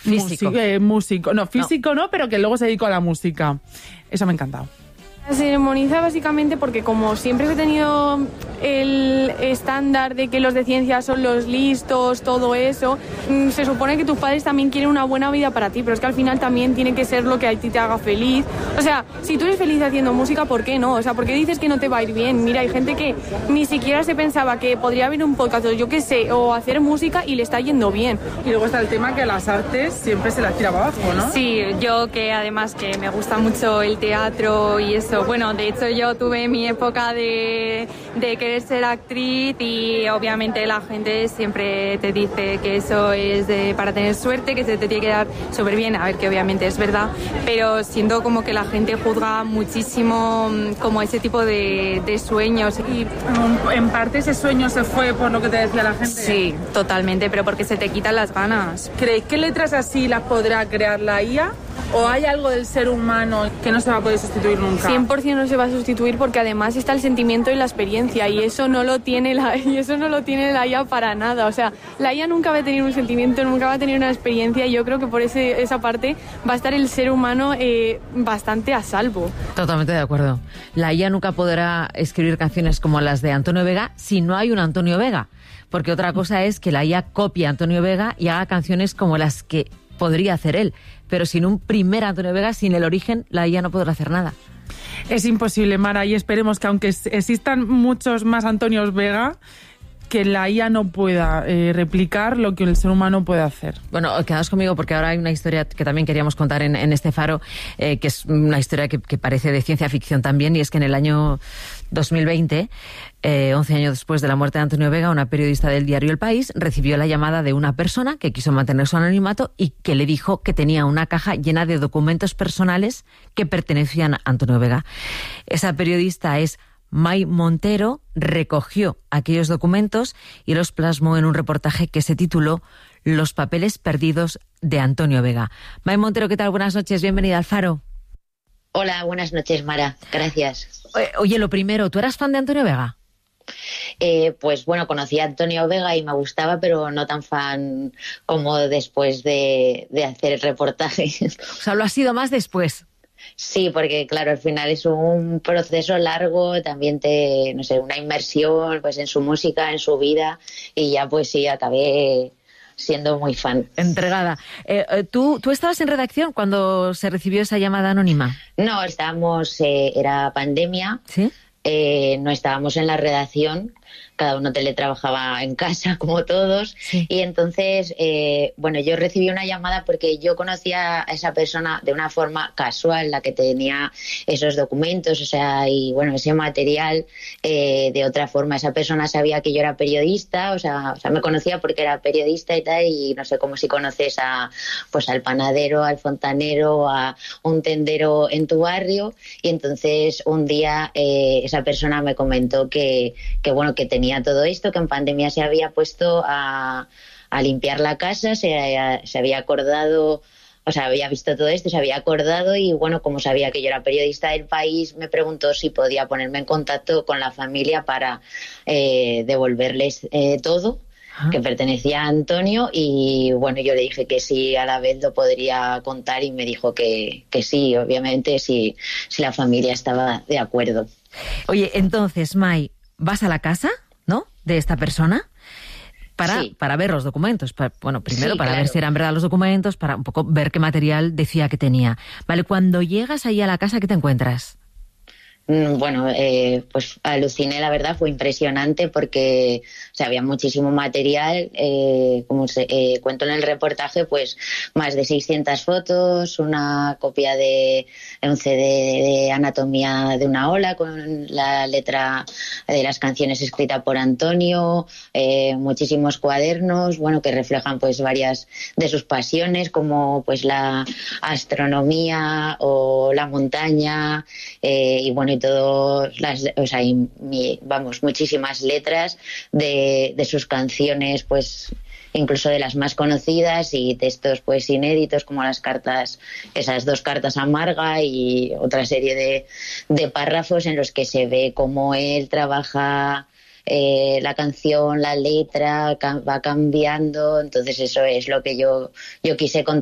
Físico no, pero que luego se dedicó a la música. Eso me ha encantado. Se demoniza básicamente porque como siempre he tenido el estándar de que los de ciencia son los listos, todo eso, se supone que tus padres también quieren una buena vida para ti, pero es que al final también tiene que ser lo que a ti te haga feliz. O sea, si tú eres feliz haciendo música, ¿por qué no? O sea, ¿por qué dices que no te va a ir bien? Mira, hay gente que ni siquiera se pensaba que podría haber un podcast o yo qué sé, o hacer música y le está yendo bien. Y luego está el tema que las artes siempre se las tira abajo, ¿no? Sí, yo que además que me gusta mucho el teatro y eso. Bueno, de hecho yo tuve mi época de querer ser actriz y obviamente la gente siempre te dice que eso es para tener suerte, que se te tiene que dar súper bien, a ver que obviamente es verdad, pero siento como que la gente juzga muchísimo como ese tipo de sueños. Y en parte ese sueño se fue por lo que te decía la gente. Sí, totalmente, pero porque se te quitan las ganas. ¿Creéis que letras así las podrá crear la IA? ¿O hay algo del ser humano que no se va a poder sustituir nunca? 100% no se va a sustituir porque además está el sentimiento y la experiencia y eso no lo tiene la IA para nada. O sea, la IA nunca va a tener un sentimiento, nunca va a tener una experiencia y yo creo que por esa parte va a estar el ser humano bastante a salvo. Totalmente de acuerdo. La IA nunca podrá escribir canciones como las de Antonio Vega si no hay un Antonio Vega. Porque otra cosa es que la IA copie a Antonio Vega y haga canciones como las que podría hacer él. Pero sin un primer Antonio Vega, sin el origen, la IA no podrá hacer nada. Es imposible, Mara, y esperemos que aunque existan muchos más Antonios Vega, que la IA no pueda replicar lo que el ser humano puede hacer. Bueno, quedaos conmigo porque ahora hay una historia que también queríamos contar en este faro, que es una historia que parece de ciencia ficción también, y es que en el año 2020, 11 años después de la muerte de Antonio Vega, una periodista del diario El País recibió la llamada de una persona que quiso mantener su anonimato y que le dijo que tenía una caja llena de documentos personales que pertenecían a Antonio Vega. Esa periodista es May Montero, recogió aquellos documentos y los plasmó en un reportaje que se tituló Los papeles perdidos de Antonio Vega. May Montero, ¿qué tal? Buenas noches, bienvenida al Faro. Hola, buenas noches, Mara. Gracias. Oye, lo primero, ¿tú eras fan de Antonio Vega? Pues bueno, conocí a Antonio Vega y me gustaba, pero no tan fan como después de hacer el reportaje. O sea, lo ha sido más después. Sí, porque claro, al final es un proceso largo, también una inmersión pues en su música, en su vida, y ya pues sí, acabé siendo muy fan. Entregada. ¿Tú estabas en redacción cuando se recibió esa llamada anónima? No, era pandemia. ¿Sí? No estábamos en la redacción, cada uno teletrabajaba en casa como todos, sí. Y entonces yo recibí una llamada porque yo conocía a esa persona de una forma casual, la que tenía esos documentos, o sea, y bueno, ese material de otra forma. Esa persona sabía que yo era periodista, o sea, me conocía porque era periodista y tal, y no sé, como si conoces al panadero, al fontanero, a un tendero en tu barrio, y entonces un día esa persona me comentó que tenía todo esto, que en pandemia se había puesto a limpiar la casa, se había acordado, o sea, había visto todo esto, se había acordado y bueno, como sabía que yo era periodista del País, me preguntó si podía ponerme en contacto con la familia para devolverles todo que pertenecía a Antonio, y bueno, yo le dije que sí, a la vez lo podría contar, y me dijo que sí, obviamente, si la familia estaba de acuerdo. Oye, entonces, May, vas a la casa, ¿no?, de esta persona para ver los documentos. Primero para ver si eran verdad los documentos, para un poco ver qué material decía que tenía. Vale, cuando llegas ahí a la casa, ¿qué te encuentras? Bueno, pues aluciné, la verdad, fue impresionante porque había muchísimo material, como cuento en el reportaje, pues más de 600 fotos, una copia de un CD de anatomía de una ola con la letra de las canciones escrita por Antonio, muchísimos cuadernos, bueno, que reflejan pues varias de sus pasiones, como pues la astronomía o la montaña, y bueno, y todas muchísimas letras de sus canciones, pues incluso de las más conocidas, y textos pues inéditos como esas 2 cartas a Marga, y otra serie de párrafos en los que se ve cómo él trabaja la canción, la letra va cambiando. Entonces eso es lo que yo quise